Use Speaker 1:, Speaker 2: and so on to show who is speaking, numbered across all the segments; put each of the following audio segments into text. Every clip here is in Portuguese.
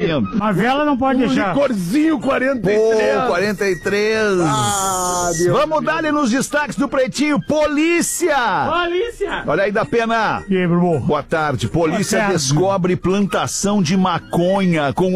Speaker 1: lindo.
Speaker 2: A vela não pode deixar.
Speaker 3: Licorzinho 43.
Speaker 1: Pô, 43. Vamos dar-lhe nos destaques do Pretinho. Polícia! Olha aí da Pena.
Speaker 2: E aí, meu irmão?
Speaker 1: Boa tarde. Polícia
Speaker 2: Boa tarde.
Speaker 1: descobre plantação de maconha com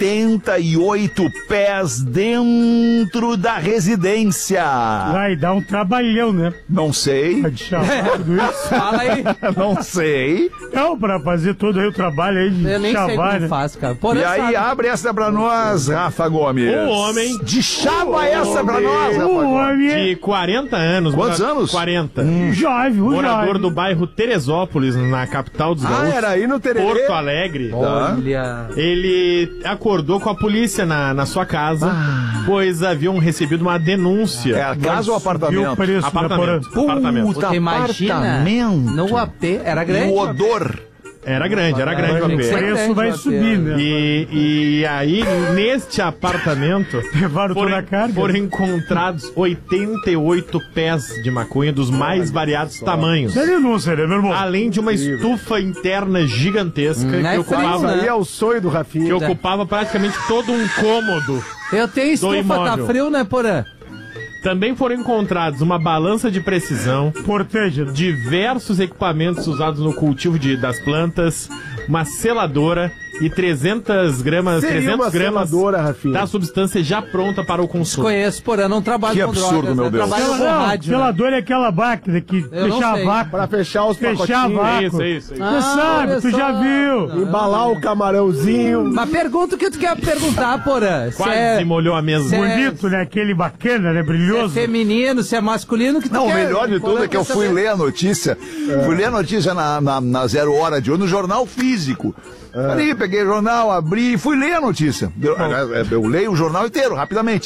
Speaker 1: 88 pés dentro da residência.
Speaker 2: Vai dar um trabalhão, né?
Speaker 1: Não sei.
Speaker 2: Pra chavar tudo isso.
Speaker 4: Fala aí.
Speaker 1: Não sei.
Speaker 2: Não, pra fazer todo aí o trabalho aí de
Speaker 4: Eu nem sei
Speaker 2: chavar,
Speaker 4: como
Speaker 2: né?
Speaker 4: faz, cara. Porém,
Speaker 1: E aí,
Speaker 4: sabe.
Speaker 1: abre essa pra nós, Rafa Gomes.
Speaker 5: Um homem.
Speaker 1: De chava essa pra nós, Rafa
Speaker 2: O
Speaker 1: Gomes.
Speaker 2: homem
Speaker 5: De 40 anos.
Speaker 1: Quantos anos?
Speaker 5: 40.
Speaker 2: jovem,
Speaker 5: Morador
Speaker 2: jovem.
Speaker 5: do bairro Teresópolis, na capital dos Gaúchos.
Speaker 3: Era aí no Tererê.
Speaker 5: Porto Alegre.
Speaker 4: Olha.
Speaker 5: Ele acordou com a polícia na sua casa, pois haviam recebido uma denúncia.
Speaker 1: É a casa ou
Speaker 2: Viu o
Speaker 1: apartamento?
Speaker 2: preço,
Speaker 5: Apartamento.
Speaker 2: né,
Speaker 5: Apartamento.
Speaker 1: Puta,
Speaker 4: Você imagina
Speaker 1: apartamento.
Speaker 4: no AP, era grande?
Speaker 1: O odor.
Speaker 5: Era grande o
Speaker 2: O
Speaker 5: AP.
Speaker 2: preço vai subir, né?
Speaker 5: E aí, neste apartamento,
Speaker 2: Levaram toda a carga.
Speaker 5: foram encontrados 88 pés de maconha dos mais variados tamanhos.
Speaker 2: Não é denúncia, né, meu irmão?
Speaker 5: Além de uma estufa interna gigantesca
Speaker 4: Não é
Speaker 5: que
Speaker 4: frio,
Speaker 5: ocupava,
Speaker 4: né?
Speaker 3: Aí é o sonho do Rafinha.
Speaker 5: que ocupava praticamente todo um cômodo.
Speaker 4: Eu tenho estufa, tá
Speaker 5: imóvel.
Speaker 4: frio, né, Porã?
Speaker 5: Também foram encontrados uma balança de precisão,
Speaker 2: Porteja.
Speaker 5: diversos equipamentos usados no cultivo das plantas, uma seladora e 300 gramas
Speaker 3: seladora, Rafinha.
Speaker 5: da substância já pronta para o consumo.
Speaker 4: Conheço, Porã, não trabalho
Speaker 1: Que
Speaker 4: com
Speaker 1: absurdo,
Speaker 4: drogas,
Speaker 1: meu
Speaker 4: né?
Speaker 1: Deus.
Speaker 4: Trabalho com rádio. Né?
Speaker 2: Selador é aquela máquina que
Speaker 4: Eu não
Speaker 2: fechar
Speaker 4: sei.
Speaker 2: vácuo.
Speaker 3: Pra fechar os
Speaker 2: Fechar
Speaker 3: pacotinhos.
Speaker 2: vácuo.
Speaker 5: Isso.
Speaker 2: Você sabe,
Speaker 4: olha
Speaker 2: tu
Speaker 4: só.
Speaker 2: já viu.
Speaker 3: Embalar o camarãozinho.
Speaker 4: Mas pergunta o que tu quer perguntar, Porã. Se
Speaker 5: Quase molhou a mesa.
Speaker 4: se é-
Speaker 2: Bonito, né? Aquele bacana, né?
Speaker 4: se é
Speaker 2: Brilhoso.
Speaker 4: feminino, se é masculino, que tu
Speaker 1: Não, o
Speaker 4: quer?
Speaker 1: melhor de tudo é que eu fui ler a notícia. Fui ler a notícia na 0 hora de hoje, no jornal físico. Ali, peguei o jornal, abri e fui ler a notícia. Eu leio o jornal inteiro, rapidamente.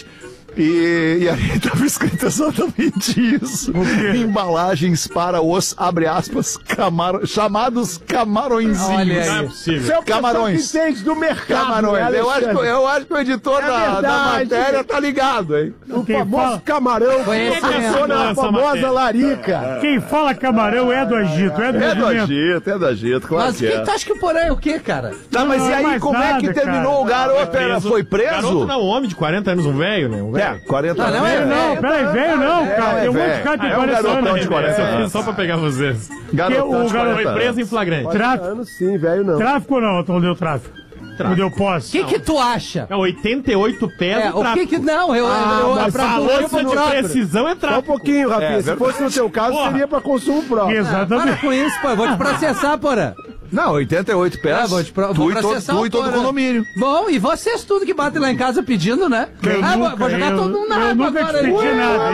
Speaker 1: E aí estava escrito exatamente isso. Embalagens para os, abre aspas, chamados camarõezinhos.
Speaker 4: Olha
Speaker 5: Não é
Speaker 4: aí.
Speaker 5: possível.
Speaker 3: Você é o
Speaker 1: Camarões.
Speaker 3: pessoal que entende do mercado.
Speaker 1: Camarões.
Speaker 3: né,
Speaker 1: Eu
Speaker 3: Alexandre?
Speaker 1: acho que o editor da
Speaker 3: verdade.
Speaker 1: matéria tá ligado, hein?
Speaker 3: O
Speaker 2: Quem
Speaker 3: famoso
Speaker 2: fala-
Speaker 3: camarão que
Speaker 4: Conhece
Speaker 3: funciona
Speaker 5: essa
Speaker 3: a famosa
Speaker 5: matéria.
Speaker 3: larica.
Speaker 2: Quem fala camarão é do Egito, é do
Speaker 1: É do
Speaker 2: movimento.
Speaker 1: Agito, claro
Speaker 4: Mas
Speaker 1: que
Speaker 4: quem
Speaker 1: é.
Speaker 4: tu acha que o Porã é o quê, cara?
Speaker 1: Tá, mas
Speaker 2: Não
Speaker 1: e
Speaker 2: é
Speaker 1: aí,
Speaker 2: mais
Speaker 1: como é que
Speaker 2: nada,
Speaker 1: terminou
Speaker 2: cara.
Speaker 1: o garoto? Foi preso?
Speaker 5: Garoto não, homem de 40 anos, um velho, né? Um velho.
Speaker 1: É, 40
Speaker 4: Ah, não,
Speaker 1: anos.
Speaker 4: é
Speaker 2: Velho não,
Speaker 4: velho,
Speaker 2: peraí, velho não, cara.
Speaker 1: é
Speaker 2: Tem um monte de
Speaker 1: velho.
Speaker 2: cara de
Speaker 1: É um
Speaker 2: 40
Speaker 1: garotão
Speaker 2: anos.
Speaker 1: de 40
Speaker 5: Essa eu fiz
Speaker 1: anos.
Speaker 5: só pra pegar vocês.
Speaker 1: Garotão de
Speaker 2: o garoto-
Speaker 1: 40
Speaker 5: Foi preso em
Speaker 1: anos.
Speaker 5: flagrante.
Speaker 2: Tráfico.
Speaker 3: Anos sim, velho não.
Speaker 2: Tráfico ou não? Não deu tráfico. Não deu
Speaker 4: O
Speaker 2: posse.
Speaker 4: que tu acha?
Speaker 5: É 88 pés
Speaker 4: É,
Speaker 5: do
Speaker 4: o
Speaker 5: tráfico.
Speaker 4: que não,
Speaker 3: mas
Speaker 4: pra
Speaker 5: Balança
Speaker 4: consumo
Speaker 5: de
Speaker 4: próprio.
Speaker 5: precisão é
Speaker 3: Só um
Speaker 5: tráfico.
Speaker 3: pouquinho, Rafinha.
Speaker 1: É,
Speaker 3: Se
Speaker 1: verdade.
Speaker 3: fosse no teu caso,
Speaker 5: Porra.
Speaker 3: seria pra consumo próprio.
Speaker 4: Para
Speaker 2: Exatamente.
Speaker 4: com isso, pô. Eu vou te processar, Porã.
Speaker 1: Não, 88 pés.
Speaker 4: Ah, vou
Speaker 1: tu e todo o condomínio.
Speaker 4: Bom, e vocês tudo que batem lá em casa pedindo, né? Vou jogar todo mundo na
Speaker 2: eu
Speaker 4: água
Speaker 2: nunca
Speaker 4: agora.
Speaker 2: te pedi nada.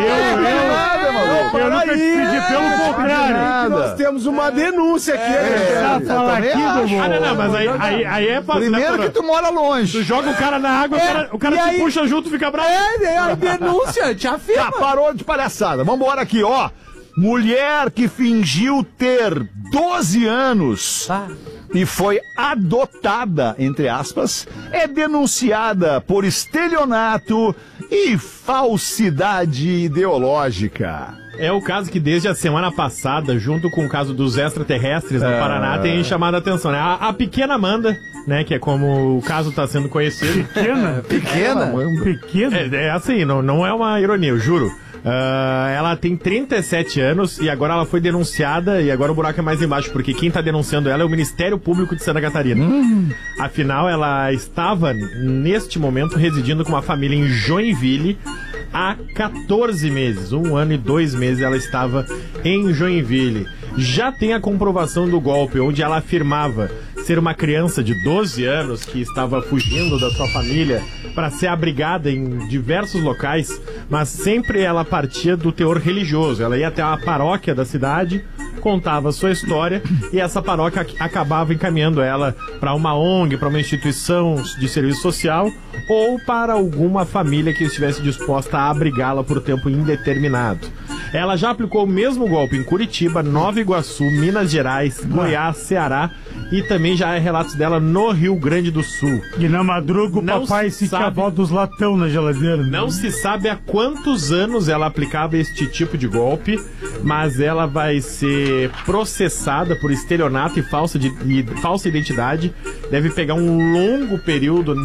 Speaker 2: Eu nunca te pedi, pelo contrário.
Speaker 3: Nós temos uma denúncia aqui, Alexandre.
Speaker 2: Tá falar aqui,
Speaker 1: também acho.
Speaker 2: Dudu.
Speaker 5: Não, mas aí é fácil,
Speaker 1: Primeiro
Speaker 5: né,
Speaker 1: que tu mora longe.
Speaker 5: Tu joga o cara na água, o cara
Speaker 4: e
Speaker 5: te
Speaker 4: aí-
Speaker 5: puxa junto, fica bravo.
Speaker 4: A denúncia, te afirma.
Speaker 1: Tá, parou de palhaçada. Vambora aqui, ó. Mulher que fingiu ter 12 anos e foi adotada, entre aspas, é denunciada por estelionato e falsidade ideológica.
Speaker 5: É o caso que desde a semana passada, junto com o caso dos extraterrestres no Paraná, tem chamado a atenção, né? A pequena Amanda, né? Que é como o caso está sendo conhecido.
Speaker 2: Pequena.
Speaker 4: Pequena.
Speaker 2: Pequena.
Speaker 5: É assim, não é uma ironia, eu juro. Ela tem 37 anos e agora ela foi denunciada e agora o buraco é mais embaixo, porque quem está denunciando ela é o Ministério Público de Santa Catarina. Afinal, ela estava, neste momento, residindo com uma família em Joinville há 14 meses. 1 ano e 2 meses ela estava em Joinville. Já tem a comprovação do golpe, onde ela afirmava ser uma criança de 12 anos que estava fugindo da sua família para ser abrigada em diversos locais, mas sempre ela partia do teor religioso. Ela ia até a paróquia da cidade, contava a sua história e essa paróquia acabava encaminhando ela para uma ONG, para uma instituição de serviço social ou para alguma família que estivesse disposta a abrigá-la por tempo indeterminado. Ela já aplicou o mesmo golpe em Curitiba, Nova Iguaçu, Minas Gerais, Goiás, Ceará e também já há relatos dela no Rio Grande do Sul.
Speaker 2: E na madruga o
Speaker 5: Não
Speaker 2: papai
Speaker 5: se
Speaker 2: se
Speaker 5: sabe.
Speaker 2: cavou dos latão na geladeira. né?
Speaker 5: Não se sabe há quantos anos ela aplicava este tipo de golpe, mas ela vai ser processada por estelionato e falsa identidade. Deve pegar um longo período